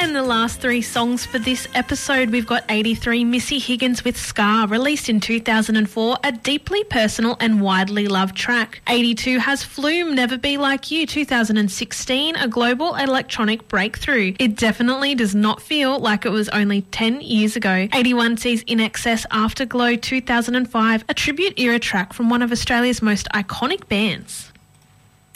And the last three songs for this episode, we've got 83, Missy Higgins with Scar, released in 2004, a deeply personal and widely loved track. 82 has Flume, Never Be Like You, 2016, a global electronic breakthrough. It definitely does not feel like it was only 10 years ago. 81 sees In Excess, Afterglow, 2005, a tribute era track from one of Australia's most iconic bands.